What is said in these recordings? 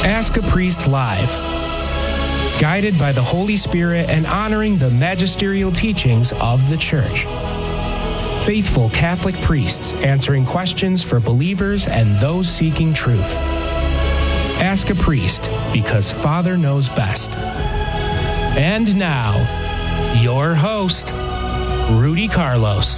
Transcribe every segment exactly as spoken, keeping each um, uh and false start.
Ask a Priest Live. Guided by the Holy Spirit and honoring the magisterial teachings of the Church. Faithful Catholic priests answering questions for believers and those seeking truth. Ask a Priest, because Father knows best. And now, your host, Rudy Carlos.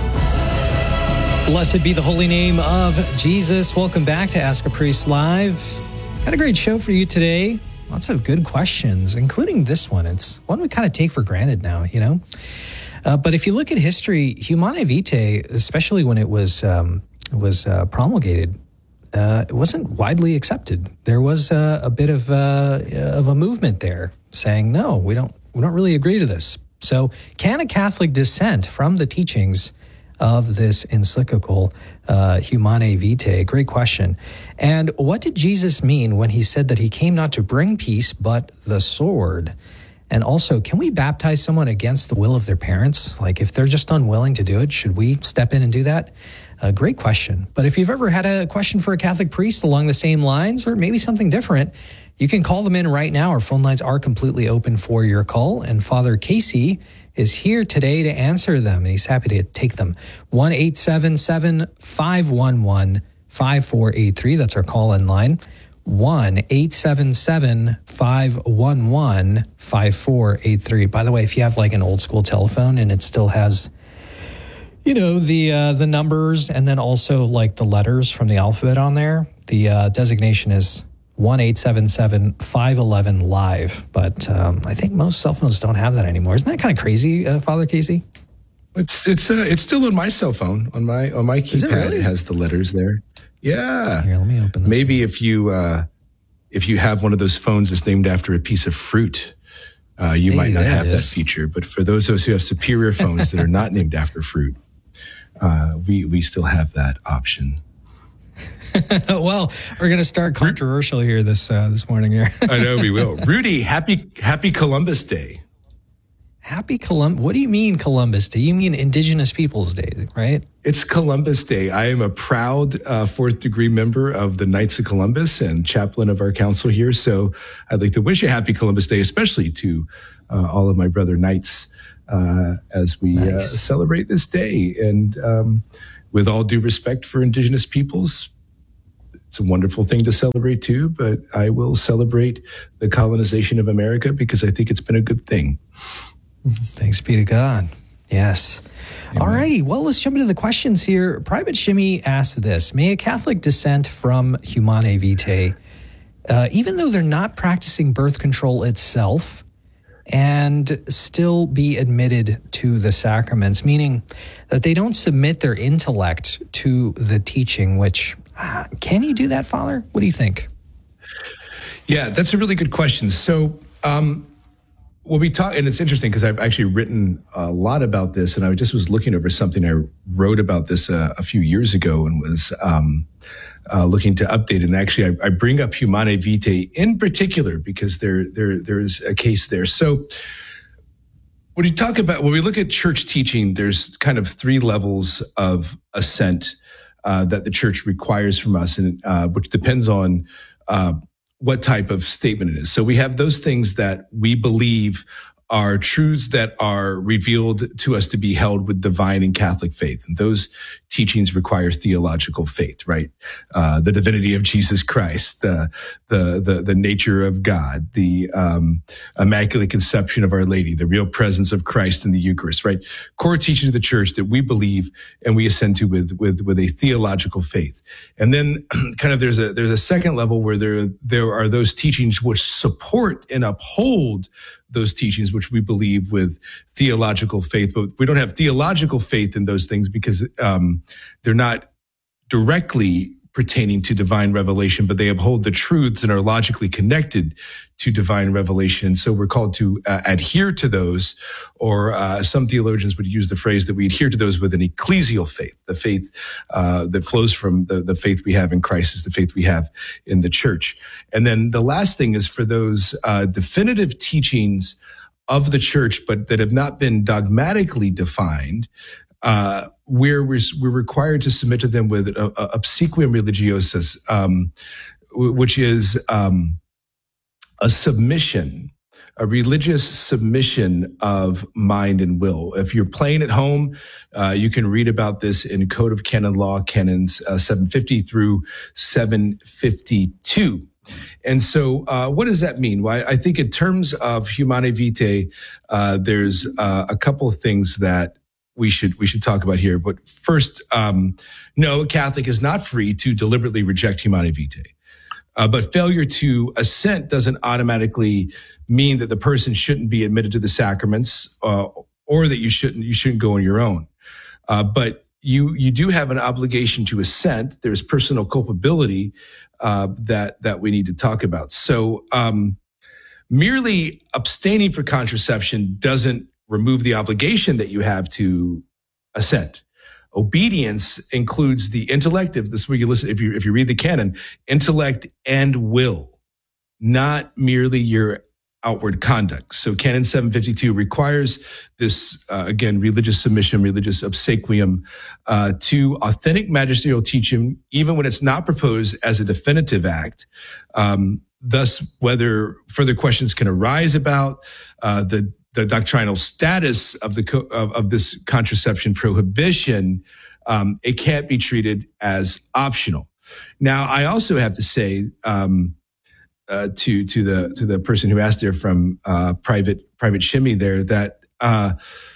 Blessed be the holy name of Jesus. Welcome back to Ask a Priest Live. Got a great show for you today. Lots of good questions, including this one. It's one we kind of take for granted now, you know? Uh, but if you look at history, Humanae Vitae, especially when it was um, was uh, promulgated, uh, it wasn't widely accepted. There was uh, a bit of uh, of a movement there saying, no, we don't we don't really agree to this. So can a Catholic dissent from the teachings of this encyclical, uh, Humanae Vitae? Great question. And what did Jesus mean when he said that he came not to bring peace, but the sword? And also, can we baptize someone against the will of their parents? Like, if they're just unwilling to do it, should we step in and do that? A great question. But if you've ever had a question for a Catholic priest along the same lines, or maybe something different, you can call them in right now. Our phone lines are completely open for your call. And Father Casey is here today to answer them, and he's happy to take them. one eight seven seven, five one one, five four eight three. That's our call-in line. one eight seven seven, five one one, five four eight three. By the way, if you have like an old school telephone and it still has, you know, the uh, the numbers and then also like the letters from the alphabet on there, the uh, designation is one eight seven seven, five one one, live. But um, I think most cell phones don't have that anymore. Isn't that kind of crazy, uh, Father Casey? It's it's uh, it's still on my cell phone. On my on my keypad, it, really? It has the letters there. Yeah. Here, let me open this. Maybe one. if you uh, if you have one of those phones that's named after a piece of fruit, uh, you hey, might not have that feature. But for those of us who have superior phones that are not named after fruit, uh, we we still have that option. Well, we're going to start controversial here this uh, this morning here. I know we will. Rudy, happy happy Columbus Day. Happy Columbus. What do you mean Columbus Day? You mean Indigenous Peoples Day, right? It's Columbus Day. I am a proud uh, fourth degree member of the Knights of Columbus and chaplain of our council here. So I'd like to wish you a happy Columbus Day, especially to uh, all of my brother Knights uh, as we nice. uh, celebrate this day. And um, with all due respect for Indigenous peoples, it's a wonderful thing to celebrate too, but I will celebrate the colonization of America because I think it's been a good thing. Thanks be to God. Yes. Amen. All righty. Well, let's jump into the questions here. Private Shimmy asked this: may a Catholic dissent from Humanae Vitae, uh, even though they're not practicing birth control itself, and still be admitted to the sacraments, meaning that they don't submit their intellect to the teaching, which, uh, can you do that, Father? What do you think? Yeah, that's a really good question. So, um, well, we talk, and it's interesting because I've actually written a lot about this, and I just was looking over something I wrote about this uh, a few years ago and was um, uh, looking to update it. And actually, I, I bring up Humanae Vitae in particular because there, there, there's a case there. So when you talk about, when we look at church teaching, there's kind of three levels of assent uh, that the church requires from us, and uh, which depends on uh what type of statement it is. So we have those things that we believe are truths that are revealed to us to be held with divine and Catholic faith. And those teachings require theological faith, right? Uh, the divinity of Jesus Christ, uh, the, the, the nature of God, the, um, immaculate conception of Our Lady, the real presence of Christ in the Eucharist, right? Core teachings of the church that we believe and we assent to with, with, with a theological faith. And then kind of there's a, there's a second level where there, there are those teachings which support and uphold those teachings, which we believe with theological faith, but we don't have theological faith in those things because um, they're not directly pertaining to divine revelation, but they uphold the truths and are logically connected to divine revelation. So we're called to uh, adhere to those, or uh, some theologians would use the phrase that we adhere to those with an ecclesial faith. The faith uh, that flows from the, the faith we have in Christ is the faith we have in the church. And then the last thing is for those uh, definitive teachings of the church, but that have not been dogmatically defined, uh, where we're, we're required to submit to them with a, a obsequium religiosus, um, w- which is um, a submission, a religious submission of mind and will. If you're playing at home, uh, you can read about this in Code of Canon Law, Canons uh, seven fifty through seven fifty-two. And so uh, what does that mean? Well, I think in terms of Humanae Vitae, uh, there's uh, a couple of things that we should we should talk about here. But first, um, no, a Catholic is not free to deliberately reject Humanae Vitae. Uh, but failure to assent doesn't automatically mean that the person shouldn't be admitted to the sacraments, uh, or that you shouldn't you shouldn't go on your own. Uh, but you you do have an obligation to assent. There's personal culpability uh, that that we need to talk about. So um, merely abstaining for contraception doesn't remove the obligation that you have to assent. Obedience includes the intellect. If this is where you listen, if you if you read the canon, intellect and will, not merely your outward conduct. So Canon seven fifty-two requires this uh, again religious submission, religious obsequium uh, to authentic magisterial teaching, even when it's not proposed as a definitive act. Um, thus, whether further questions can arise about uh, the the doctrinal status of the co- of, of this contraception prohibition, um, it can't be treated as optional. Now, I also have to say um, uh, to to the to the person who asked there from uh, private private shimmy there that uh,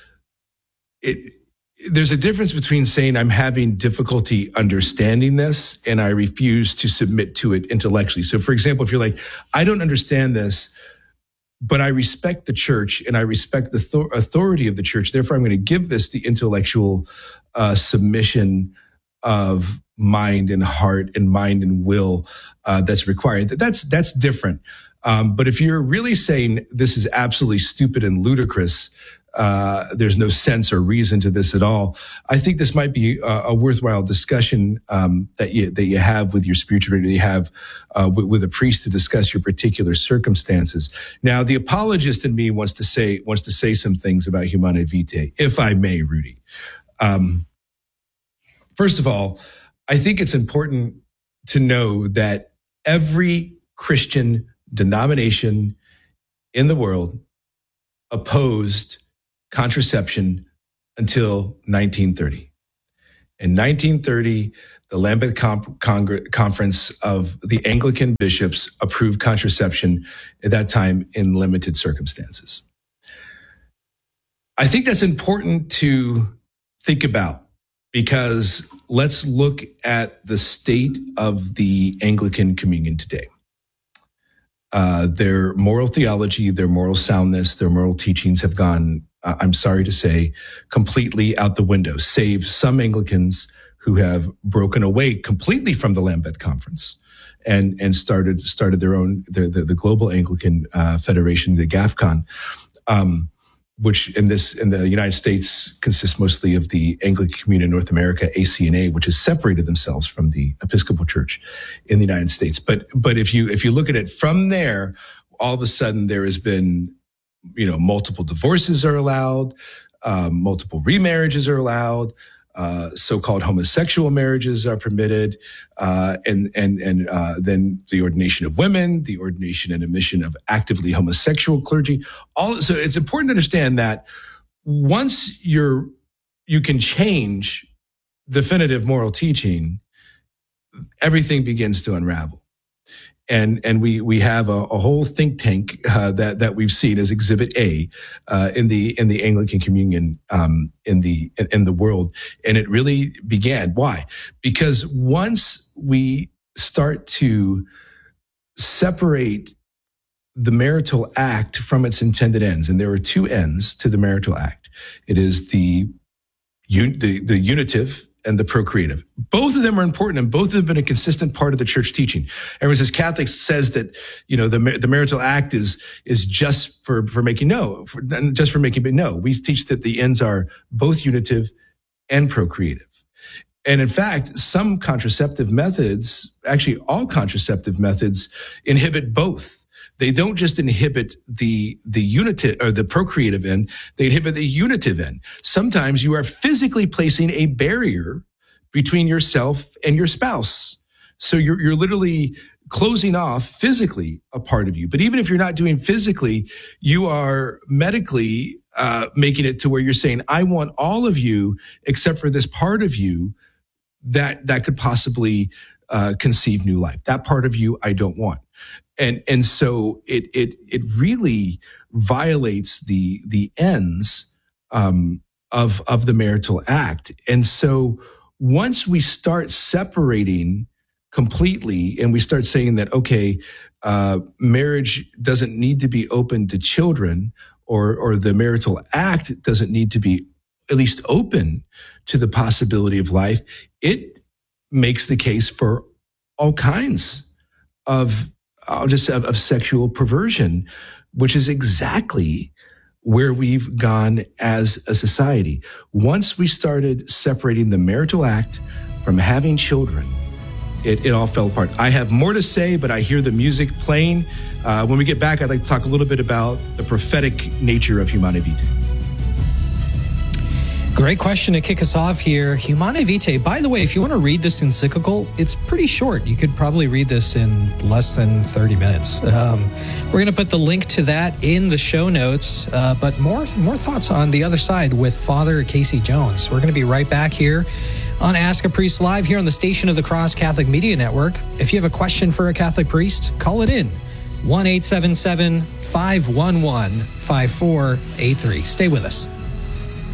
it. There's a difference between saying I'm having difficulty understanding this and I refuse to submit to it intellectually. So, for example, if you're like, I don't understand this, but I respect the church and I respect the th- authority of the church. Therefore, I'm going to give this the intellectual uh, submission of mind and heart and mind and will uh, that's required. That's that's different. Um, but if you're really saying this is absolutely stupid and ludicrous, uh, there's no sense or reason to this at all, I think this might be a, a worthwhile discussion um, that you that you have with your spiritual leader, you have uh, with, with a priest to discuss your particular circumstances. Now, the apologist in me wants to say wants to say some things about Humanae Vitae, if I may, Rudy. Um, first of all, I think it's important to know that every Christian denomination in the world opposed contraception until nineteen thirty. In nineteen thirty, the Lambeth Com- Congre- Conference of the Anglican bishops approved contraception at that time in limited circumstances. I think that's important to think about because let's look at the state of the Anglican Communion today. Uh, their moral theology, their moral soundness, their moral teachings have gone, uh, I'm sorry to say, completely out the window, save some Anglicans who have broken away completely from the Lambeth Conference and and started started their own, the, the, the Global Anglican uh, Federation, the GAFCON, um, which in this in the United States consists mostly of the Anglican Communion in North America, A C N A, which has separated themselves from the Episcopal Church in the United States. But but if you if you look at it from there, all of a sudden there has been, you know, multiple divorces are allowed, um, multiple remarriages are allowed. Uh, so-called homosexual marriages are permitted, uh, and and and uh, then the ordination of women, the ordination and admission of actively homosexual clergy. All so it's important to understand that once you're you can change definitive moral teaching, everything begins to unravel. And and we we have a, a whole think tank uh, that that we've seen as Exhibit A uh, in the in the Anglican Communion um, in the in the world, and it really began. Why? Because once we start to separate the marital act from its intended ends, and there are two ends to the marital act. It is the un, the, the unitive and the procreative. Both of them are important, and both have been a consistent part of the church teaching. Everyone says Catholics says that, you know, the the marital act is is just for for making no, for, just for making, but no. We teach that the ends are both unitive and procreative. And in fact, some contraceptive methods, actually all contraceptive methods, inhibit both. They don't just inhibit the the unitive or the procreative end, they inhibit the unitive end. Sometimes you are physically placing a barrier between yourself and your spouse. So you're you're literally closing off physically a part of you. But even if you're not doing physically, you are medically uh, making it to where you're saying, I want all of you except for this part of you that that could possibly uh, conceive new life. That part of you I don't want. And and so it it it really violates the the ends um, of of the marital act. And so once we start separating completely, and we start saying that okay, uh, marriage doesn't need to be open to children, or or the marital act doesn't need to be at least open to the possibility of life, it makes the case for all kinds of I'll just of, of sexual perversion, which is exactly where we've gone as a society. Once we started separating the marital act from having children, it, it all fell apart. I have more to say, but I hear the music playing. Uh, when we get back, I'd like to talk a little bit about the prophetic nature of Humanae Vitae. Great question to kick us off here. Humanae Vitae. By the way, if you want to read this encyclical, it's pretty short. You could probably read this in less than thirty minutes. Um, we're going to put the link to that in the show notes, uh, but more, more thoughts on the other side with Father Casey Jones. We're going to be right back here on Ask a Priest Live here on the Station of the Cross Catholic Media Network. If you have a question for a Catholic priest, call it in. one eight seven seven, five one one, five four eight three. Stay with us.